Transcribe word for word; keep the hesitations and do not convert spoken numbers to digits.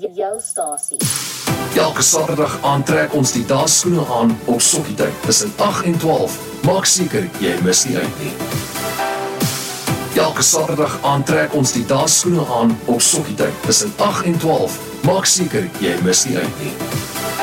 Jou stasie. Elke Saterdag aantrek ons die dansskoene aan op Sokkietyd tussen agt en twaalf. Maak seker jy mis nie uit nie. Elke Saterdag aantrek ons die dansskoene aan op Sokkietyd tussen agt en twaalf. Maak seker jy mis nie uit nie.